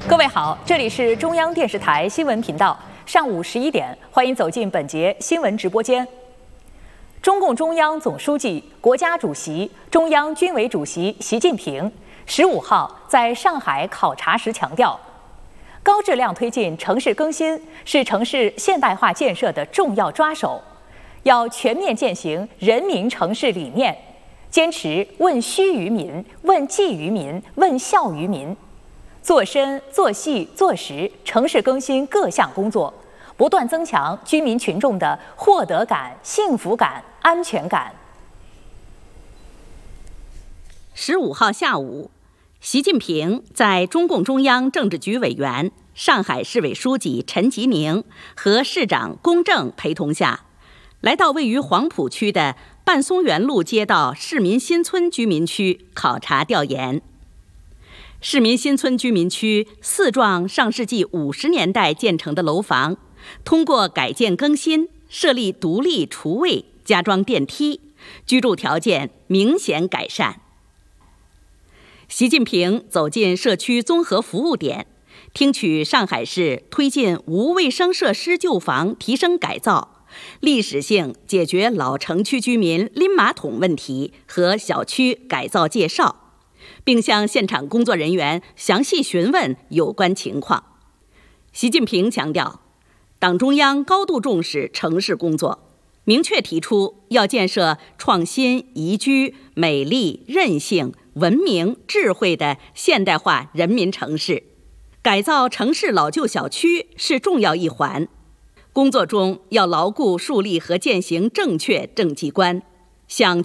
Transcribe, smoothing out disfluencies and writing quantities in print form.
各位好，这里是中央电视台新闻频道，上午11点，欢迎走进本节新闻直播间。中共中央总书记、国家主席、中央军委主席习近平15号在上海考察时强调，高质量推进城市更新是城市现代化建设的重要抓手，要全面践行人民城市理念，坚持问需于民、问计于民、问效于民，做深、做细、做实城市更新各项工作，不断增强居民群众的获得感、幸福感、安全感。 15号下午，习近平在中共中央政治局委员、上海市委书记陈吉宁和市长龚正陪同下，来到位于黄浦区的半松园路街道市民新村居民区考察调研。市民新村居民区4幢上世纪50年代建成的楼房，通过改建更新，设立独立厨卫，加装电梯，居住条件明显改善。习近平走进社区综合服务点，听取上海市推进无卫生设施旧房提升改造、历史性解决老城区居民拎马桶问题和小区改造介绍，并向现场工作人员详细询问有关情况。习近平强调，党中央高度重视城市工作，明确提出要建设创新、宜居、美丽、韧性、文明、智慧的现代化人民城市，改造城市老旧小区是重要一环。工作中要牢固树立和践行正确政绩观，向